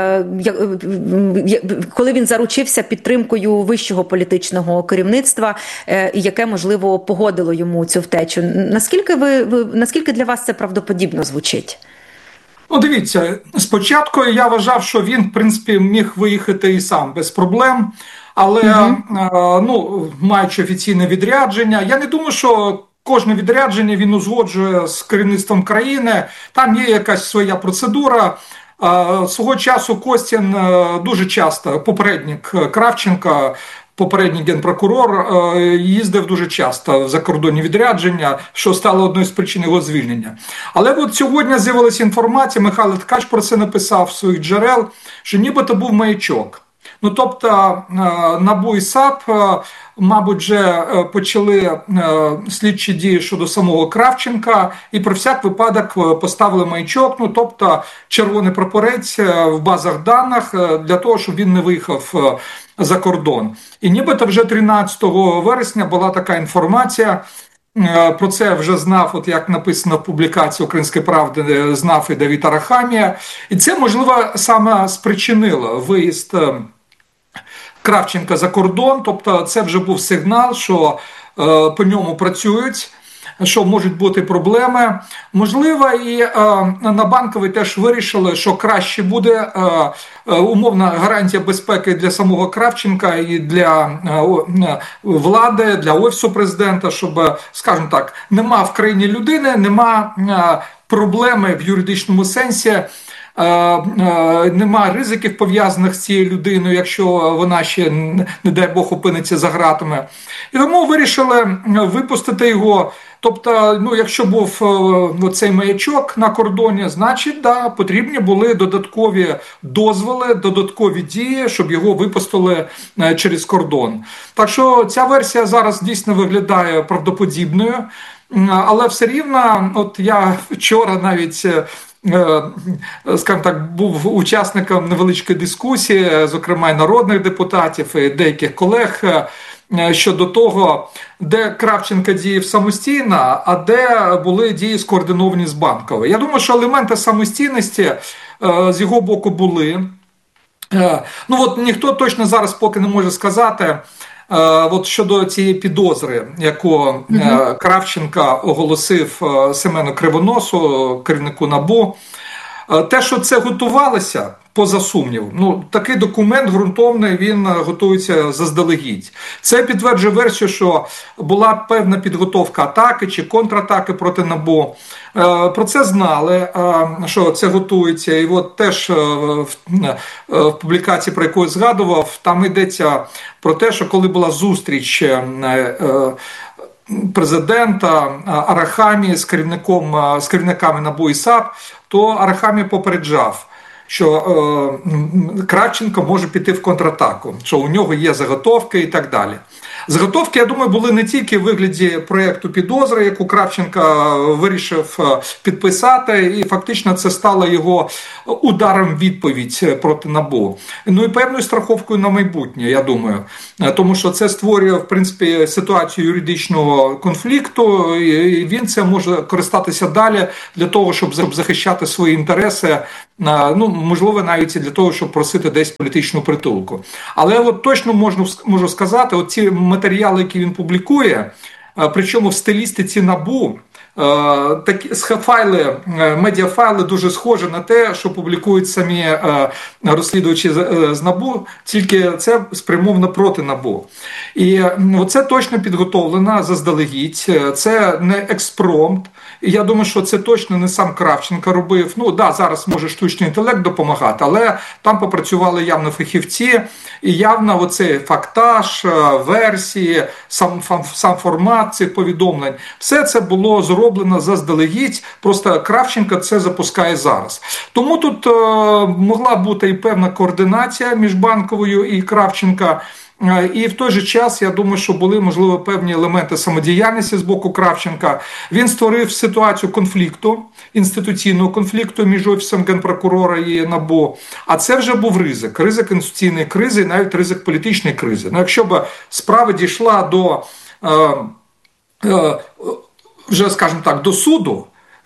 коли він заручився підтримкою вищого політичного керівництва, яке, можливо, погодило йому цю втечу. Наскільки ви, наскільки для вас це правдоподібно звучить? Ну, дивіться, спочатку я вважав, що він, в принципі, міг виїхати і сам без проблем, але, mm-hmm. ну, маючи офіційне відрядження, я не думаю, що кожне відрядження він узгоджує з керівництвом країни, там є якась своя процедура. Свого часу Костін дуже часто, попередник Кравченка, попередній генпрокурор, їздив дуже часто в закордонні відрядження, що стало одною з причин його звільнення. Але от сьогодні з'явилася інформація, Михайло Ткач про це написав в своїх джерел, що нібито був маячок. Ну, тобто НАБУ і САП, мабуть, вже почали слідчі дії щодо самого Кравченка і про всяк випадок поставили маячок, ну, тобто червоний прапорець в базах даних для того, щоб він не виїхав за кордон. І нібито вже тринадцятого вересня була така інформація, про це вже знав, от як написано в публікації «Української правди», знав і Давид Арахамія. І це, можливо, саме спричинило виїзд Кравченка за кордон, тобто це вже був сигнал, що е, по ньому працюють, що можуть бути проблеми. Можливо, і е, на Банковій теж вирішили, що краще буде е, е, умовна гарантія безпеки для самого Кравченка і для е, влади, для Офісу президента, щоб, скажімо так, нема в країні людини, нема е, проблеми в юридичному сенсі, нема ризиків пов'язаних з цією людиною, якщо вона ще, не дай Бог, опиниться за ґратами. І тому вирішили випустити його. Тобто, ну, якщо був ну, цей маячок на кордоні, значить, да, потрібні були додаткові дозволи, додаткові дії, щоб його випустили через кордон. Так що ця версія зараз дійсно виглядає правдоподібною, але все рівно, от я вчора навіть, скажімо так, був учасником невеличкої дискусії, зокрема і народних депутатів, і деяких колег, щодо того, де Кравченко діяв самостійно, а де були дії скоординовані з Банковою. Я думаю, що елементи самостійності з його боку були. Ну от ніхто точно зараз поки не може сказати, от щодо цієї підозри, яку mm-hmm. Кравченка оголосив Семену Кривоносу, керівнику НАБУ, те, що це готувалося, поза сумнівом, ну, такий документ ґрунтовний, він готується заздалегідь. Це підтверджує версію, що була певна підготовка атаки чи контратаки проти НАБУ. Про це знали, що це готується. І от теж в публікації, про яку я згадував, там йдеться про те, що коли була зустріч президента Арахамії з керівником, з керівниками НАБУ і САП, то Арахамія попереджав, що е, Кравченко може піти в контратаку, що у нього є заготовки і так далі. Заготовки, я думаю, були не тільки в вигляді проєкту підозри, яку Кравченко вирішив підписати, і фактично це стало його ударом відповідь проти НАБУ. Ну і певною страховкою на майбутнє, я думаю. Тому що це створює, в принципі, ситуацію юридичного конфлікту, і він це може користатися далі для того, щоб захищати свої інтереси, ну, можливо, навіть і для того, щоб просити десь політичну притулку. Але от точно можу, можу сказати, от ці матеріали, які він публікує, причому в стилістиці НАБУ, такі файли, медіафайли дуже схожі на те, що публікують самі розслідувачі з НАБУ, тільки це спрямовано проти НАБУ. І це точно підготовлено заздалегідь, це не експромт. І я думаю, що це точно не сам Кравченко робив. Ну, да, зараз може штучний інтелект допомагати, але там попрацювали явно фахівці, і явно оцей фактаж, версії, сам, сам формат цих повідомлень, все це було зроблено заздалегідь, просто Кравченко це запускає зараз. Тому тут е, могла бути і певна координація між Банковою і Кравченко. І в той же час, я думаю, що були, можливо, певні елементи самодіяльності з боку Кравченка. Він створив ситуацію конфлікту, інституційного конфлікту між Офісом Генпрокурора і НАБУ. А це вже був ризик. Ризик конституційної кризи, навіть ризик політичної кризи. Ну, якщо б справа дійшла до, е, е, вже, скажімо так, до суду,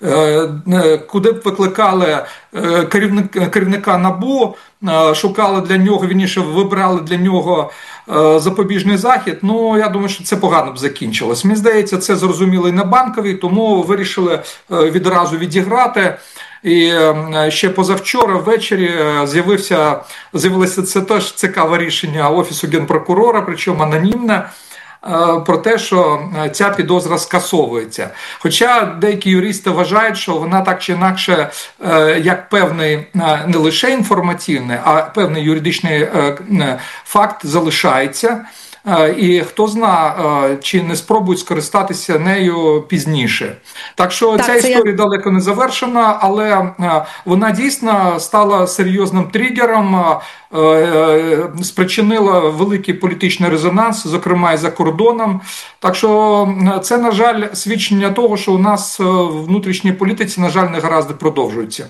куди б викликали керівника, керівника НАБУ, шукали для нього, вірніше, вибрали для нього запобіжний захід, ну, я думаю, що це погано б закінчилось. Мені здається, це зрозуміло і на Банковій, тому вирішили відразу відіграти. І ще позавчора ввечері з'явився, з'явилося це теж цікаве рішення Офісу Генпрокурора, причому анонімне, про те, що ця підозра скасовується. Хоча деякі юристи вважають, що вона так чи інакше, як певний не лише інформативний, а певний юридичний факт залишається. І хто знає, чи не спробують скористатися нею пізніше. Так що так, ця історія я... далеко не завершена, але вона дійсно стала серйозним тригером, спричинила великий політичний резонанс, зокрема і за кордоном. Так що це, на жаль, свідчення того, що у нас в внутрішній політиці, на жаль, негаразди продовжуються.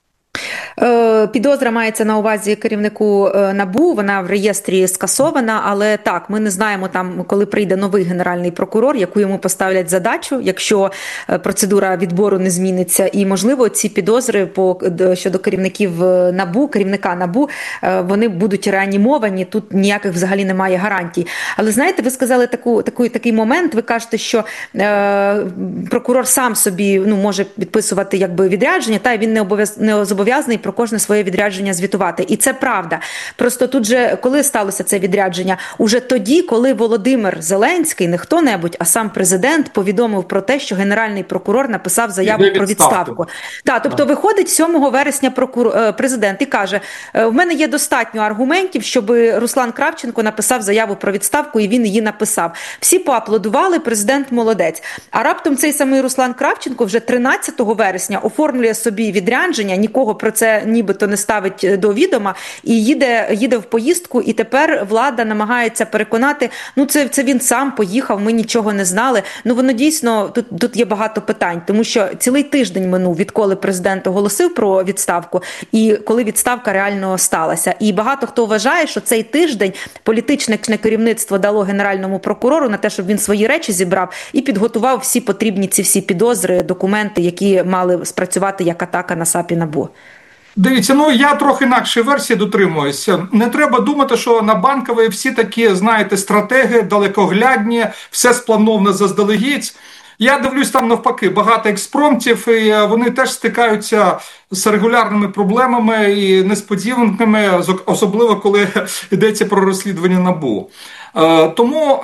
Підозра мається на увазі керівнику НАБУ, вона в реєстрі скасована, але так, ми не знаємо там, коли прийде новий генеральний прокурор, яку йому поставлять задачу, якщо процедура відбору не зміниться, і, можливо, ці підозри по, щодо керівників НАБУ, керівника НАБУ, вони будуть реанімовані, тут ніяких взагалі немає гарантій. Але, знаєте, ви сказали таку, таку, такий момент, ви кажете, що е, прокурор сам собі, ну, може підписувати якби відрядження, та він не, обов'яз, не зобов'язаний про кожне своє відрядження звітувати. І це правда. Просто тут же, коли сталося це відрядження? Уже тоді, коли Володимир Зеленський, не хто-небудь, а сам президент повідомив про те, що генеральний прокурор написав заяву про відставку. Так, тобто виходить сьомого вересня прокурор, президент і каже, в мене є достатньо аргументів, щоб Руслан Кравченко написав заяву про відставку, і він її написав. Всі поаплодували, президент молодець. А раптом цей самий Руслан Кравченко вже тринадцятого вересня оформлює собі відрядження, нікого про це нібито не ставить до відома, і їде, їде в поїздку, і тепер влада намагається переконати, ну це, це він сам поїхав, ми нічого не знали. Ну воно дійсно, тут, тут є багато питань, тому що цілий тиждень минув, відколи президент оголосив про відставку, і коли відставка реально сталася. І багато хто вважає, що цей тиждень політичне керівництво дало генеральному прокурору на те, щоб він свої речі зібрав і підготував всі потрібні ці всі підозри, документи, які мали спрацювати як атака на САП і НАБУ. Дивіться, ну я трохи інакшої версії дотримуюся. Не треба думати, що на Банковій всі такі, знаєте, стратеги, далекоглядні, все сплановано заздалегідь. Я дивлюсь, там навпаки, багато експромтів, і вони теж стикаються з регулярними проблемами і несподіванками, особливо коли йдеться про розслідування НАБУ. Тому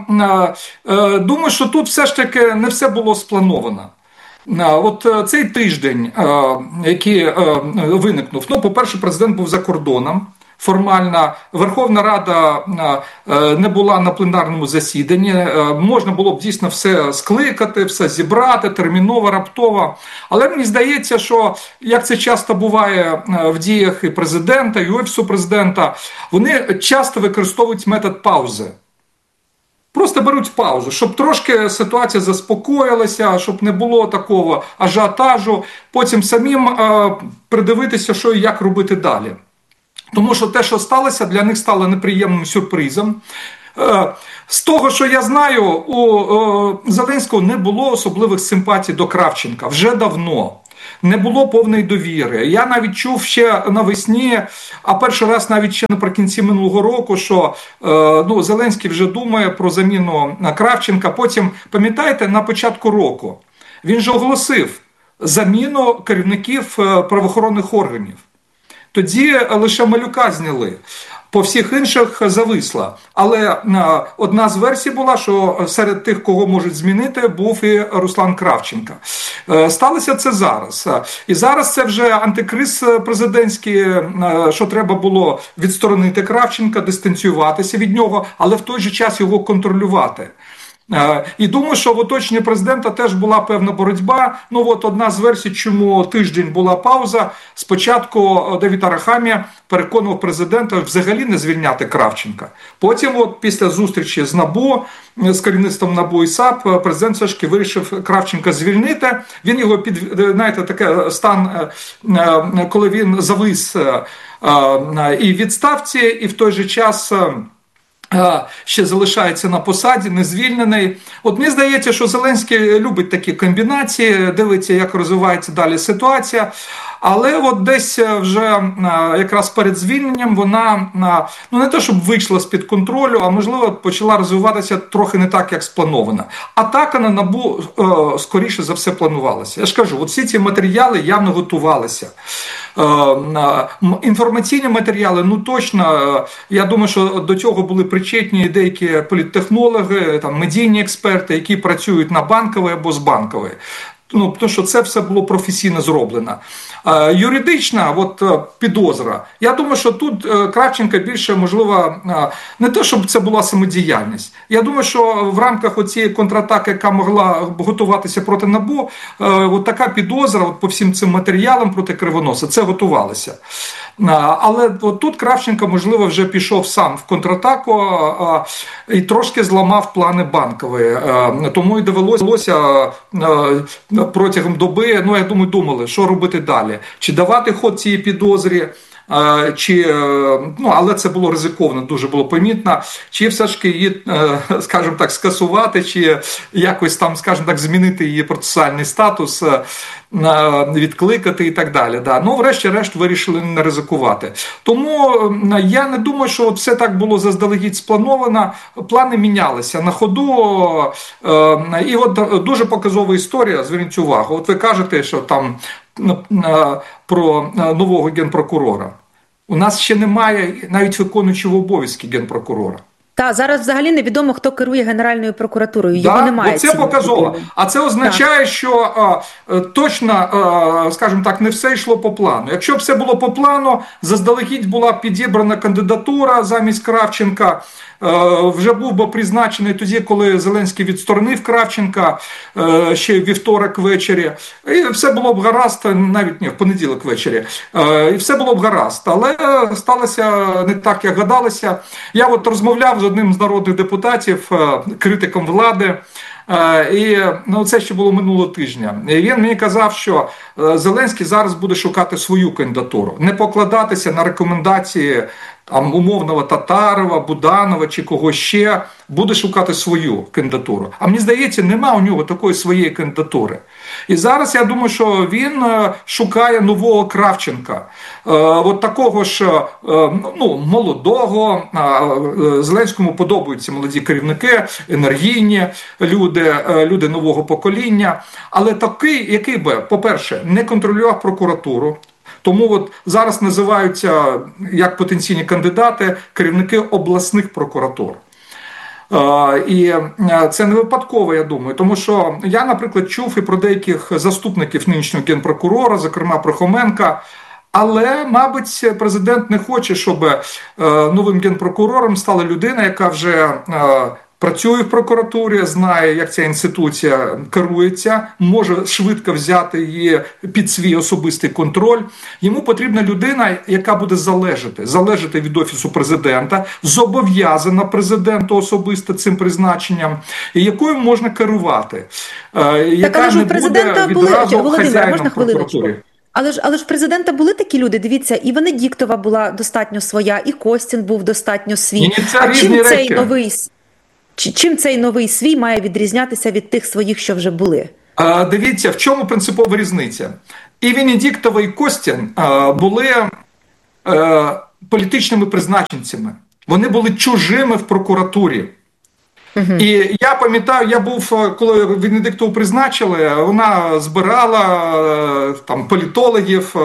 думаю, що тут все ж таки не все було сплановано. От цей тиждень, який виникнув, ну, по-перше, президент був за кордоном, формально, Верховна Рада не була на пленарному засіданні, можна було б дійсно все скликати, все зібрати, терміново, раптово, але мені здається, що, як це часто буває в діях і президента, і Офісу президента, вони часто використовують метод паузи. просто беруть паузу, щоб трошки ситуація заспокоїлася, щоб не було такого ажіотажу, потім самим е, придивитися, що і як робити далі. Тому що те, що сталося, для них стало неприємним сюрпризом. З того, що я знаю, у Зеленського не було особливих симпатій до Кравченка вже давно. Не було повної довіри. Я навіть чув ще навесні, а перший раз навіть ще наприкінці минулого року, що ну, Зеленський вже думає про заміну Кравченка. Потім, пам'ятаєте, на початку року він же оголосив заміну керівників правоохоронних органів. Тоді лише Малюка зняли. По всіх інших зависла. Але одна з версій була, що серед тих, кого можуть змінити, був і Руслан Кравченко. Сталося це зараз. І зараз це вже антикриз президентський, що треба було відсторонити Кравченка, дистанціюватися від нього, але в той же час його контролювати. І думаю, що в оточенні президента теж була певна боротьба. Ну от одна з версій, чому тиждень була пауза. Спочатку Давид Арахамія переконував президента взагалі не звільняти Кравченка. Потім от після зустрічі з НАБУ, з керівництвом НАБУ і САП, президент все ж таки вирішив Кравченка звільнити. Він його під, знаєте, такий стан, коли він завис і в відставці, і в той же час ще залишається на посаді, не звільнений. От мені здається, що Зеленський любить такі комбінації, дивиться, як розвивається далі ситуація. Але от десь вже якраз перед звільненням вона, ну не те, щоб вийшла з-під контролю, а можливо почала розвиватися трохи не так, як сплановано. Атака на НАБУ скоріше за все планувалася. Я ж кажу, от всі ці матеріали явно готувалися. Інформаційні матеріали, ну точно, я думаю, що до цього були причетні деякі політтехнологи, там, медійні експерти, які працюють на Банковій або з Банкової. Ну, тому що це все було професійно зроблено. Е, юридична от, підозра. Я думаю, що тут е, Кравченка більше, можливо, е, не те, щоб це була самодіяльність. Я думаю, що в рамках оцієї контратаки, яка могла готуватися проти НАБУ, е, от така підозра от, по всім цим матеріалам проти Кривоноса, це готувалося. Е, але от тут Кравченко, можливо, вже пішов сам в контратаку е, і трошки зламав плани Банкової. Е, тому і довелося е, протягом доби, ну, я думаю, думали, що робити далі. Чи давати ход цій підозрі, чи, ну, але це було ризиковано, дуже було помітно, чи все ж таки її, скажімо так, скасувати, чи якось там, скажімо так, змінити її процесуальний статус, відкликати і так далі. Да. Ну, врешті-решт, вирішили не ризикувати. Тому я не думаю, що все так було заздалегідь сплановано. Плани мінялися на ходу. І от дуже показова історія, зверніть увагу. От ви кажете, що там про нового генпрокурора. У нас ще немає навіть виконуючого обов'язки генпрокурора. Та, зараз взагалі невідомо, хто керує Генеральною прокуратурою. Його да, немає. Це показово. А це означає, так. що а, точно, а, скажімо так, не все йшло по плану. Якщо б все було по плану, заздалегідь була б підібрана кандидатура замість Кравченка, вже був би призначений тоді, коли Зеленський відсторонив Кравченка ще вівторок ввечері. І все було б гаразд, навіть не в понеділок ввечері. І все було б гаразд. Але сталося не так, як гадалося. Я от розмовляв з одним з народних депутатів, критиком влади, і ну, це ще було минулого тижня. І він мені казав, що Зеленський зараз буде шукати свою кандидатуру, не покладатися на рекомендації там, умовного Татарова, Буданова чи когось ще, буде шукати свою кандидатуру. А мені здається, нема у нього такої своєї кандидатури. І зараз я думаю, що він шукає нового Кравченка. От такого ж ну, молодого, Зеленському подобаються молоді керівники, енергійні люди, люди нового покоління. Але такий, який би, по-перше, не контролював прокуратуру. Тому от зараз називаються як потенційні кандидати керівники обласних прокуратур. І це не випадково, я думаю, тому що я, наприклад, чув і про деяких заступників нинішнього генпрокурора, зокрема про Хоменка, але, мабуть, президент не хоче, щоб новим генпрокурором стала людина, яка вже працює в прокуратурі, знає, як ця інституція керується, може швидко взяти її під свій особистий контроль. Йому потрібна людина, яка буде залежати, залежати від Офісу президента, зобов'язана президенту особисто цим призначенням, і якою можна керувати. Яка так, не буде відразу хазяїном прокуратури. Але ж, але ж в президента були такі люди, дивіться, і Венедіктова була достатньо своя, і Костін був достатньо свій. Ні, а чим цей, новий, чим цей новий свій має відрізнятися від тих своїх, що вже були? А, дивіться, в чому принципова різниця? І Венедіктова, і Костін а, були а, політичними призначенцями. Вони були чужими в прокуратурі. Uh-huh. І я пам'ятаю, я був, коли Венедіктову призначили, вона збирала там політологів,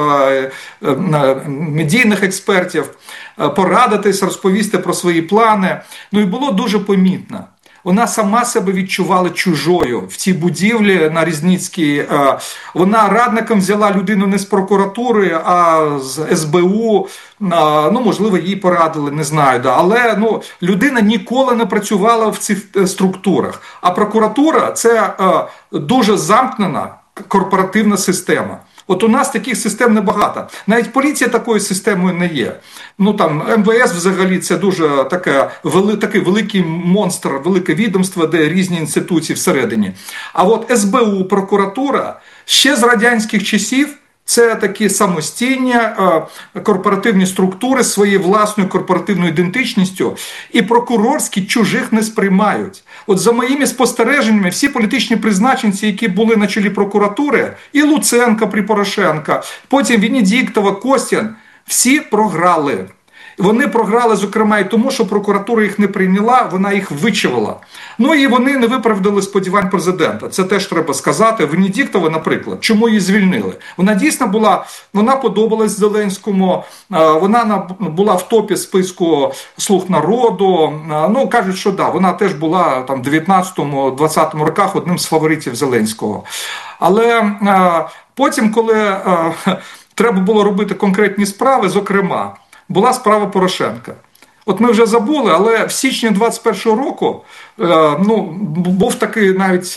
медійних експертів, порадитись, розповісти про свої плани. Ну і було дуже помітно. Вона сама себе відчувала чужою в цій будівлі на Різницькій. Вона радником взяла людину не з прокуратури, а з ес бе у. Ну, можливо, їй порадили, не знаю. Да. Але ну, людина ніколи не працювала в цих структурах. А прокуратура – це дуже замкнена корпоративна система. От у нас таких систем небагато. Навіть поліція такою системою не є. Ну там ем ве ес взагалі це дуже таке, вели, такий великий монстр, велике відомство, де різні інституції всередині. А от ес бе у, прокуратура, ще з радянських часів, це такі самостійні е, корпоративні структури з своєю власною корпоративною ідентичністю, і прокурорські чужих не сприймають. От за моїми спостереженнями, всі політичні призначенці, які були на чолі прокуратури, і Луценко при Порошенка, потім Венедіктова, Костін, всі програли. Вони програли, зокрема, і тому, що прокуратура їх не прийняла, вона їх вичавила. Ну і вони не виправдали сподівань президента. Це теж треба сказати. Венедіктова, наприклад, чому її звільнили? Вона дійсно була, вона подобалась Зеленському, вона була в топі списку «Слуг народу». Ну, кажуть, що да, вона теж була там в дев'ятнадцятому-двадцятому роках одним з фаворитів Зеленського. Але потім, коли треба було робити конкретні справи, зокрема, була справа Порошенка. От ми вже забули, але в січні двадцять першого року ну, був такий навіть,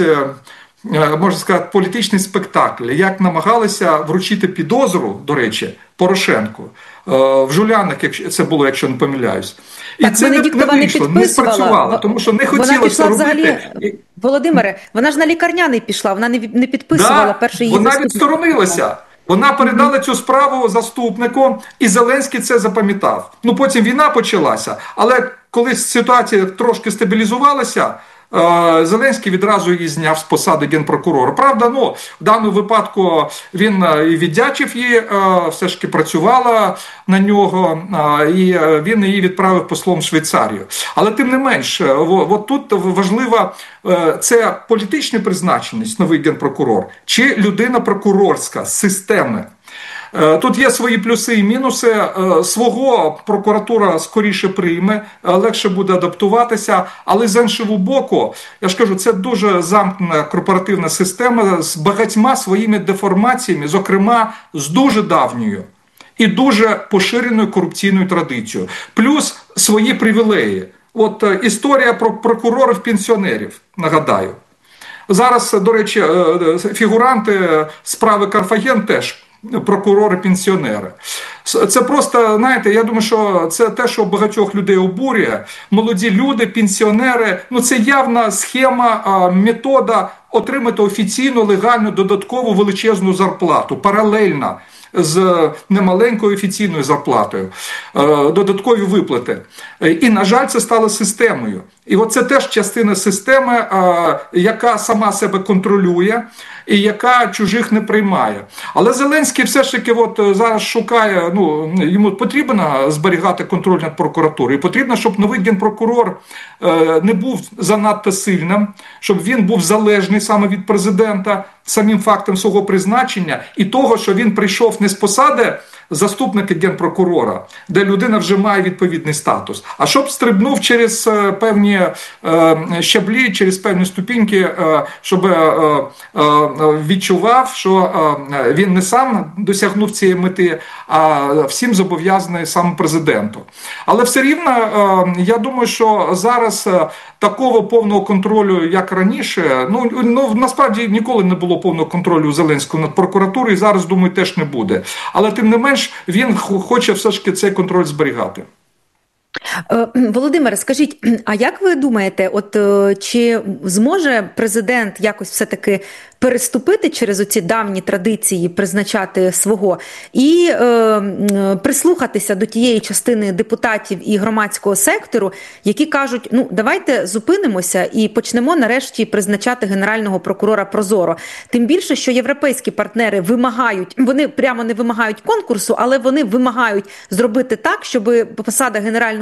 можна сказати, політичний спектакль, як намагалися вручити підозру, до речі, Порошенку. В Жулянах, якщо це було, якщо не помиляюсь. І так, це не, не вийшло, не спрацювало, тому що не хотілося робити. Взагалі, Володимире, вона ж на лікарняний пішла, вона не, не підписувала да, перший її вона заступник. відсторонилася. Вона передала цю справу заступнику, і Зеленський це запам'ятав. Ну, потім війна почалася, але коли ситуація трошки стабілізувалася, Зеленський відразу її зняв з посади генпрокурора. Правда, ну, в даному випадку він і віддячив її, все ж таки працювала на нього, і він її відправив послом в Швейцарію. Але тим не менш, от тут важлива це політична призначеність, новий генпрокурор, чи людина прокурорська з системи. Тут є свої плюси і мінуси. Свого прокуратура скоріше прийме, легше буде адаптуватися, але з іншого боку, я ж кажу, це дуже замкнена корпоративна система з багатьма своїми деформаціями, зокрема з дуже давньою і дуже поширеною корупційною традицією. Плюс свої привілеї. От історія про прокурорів-пенсіонерів, нагадаю. Зараз, до речі, фігуранти справи Карфаген теж прокурори-пенсіонери. Це просто, знаєте, я думаю, що це те, що багатьох людей обурює. Молоді люди, пенсіонери, ну це явна схема, метода отримати офіційну, легальну, додаткову величезну зарплату, паралельно з немаленькою офіційною зарплатою, додаткові виплати. І, на жаль, це стало системою. І от це теж частина системи, яка сама себе контролює і яка чужих не приймає. Але Зеленський все ж таки от зараз шукає, ну, йому потрібно зберігати контроль над прокуратурою. І потрібно, щоб новий генпрокурор не був занадто сильним, щоб він був залежний саме від президента, самим фактом свого призначення і того, що він прийшов не з посади заступники генпрокурора, де людина вже має відповідний статус. А щоб стрибнув через певні щаблі, через певні ступіньки, щоб відчував, що він не сам досягнув цієї мети, а всім зобов'язаний сам президенту. Але все рівно, я думаю, що зараз такого повного контролю, як раніше, ну, ну насправді ніколи не було повного контролю у Зеленського над прокуратурою, і зараз, думаю, теж не буде. Але тим не менш, він хоче все ж таки цей контроль зберігати. Володимире, скажіть, а як ви думаєте, от чи зможе президент якось все-таки переступити через оці давні традиції, призначати свого і е, прислухатися до тієї частини депутатів і громадського сектору, які кажуть, ну давайте зупинимося і почнемо нарешті призначати генерального прокурора прозоро. Тим більше, що європейські партнери вимагають, вони прямо не вимагають конкурсу, але вони вимагають зробити так, щоб посада генерального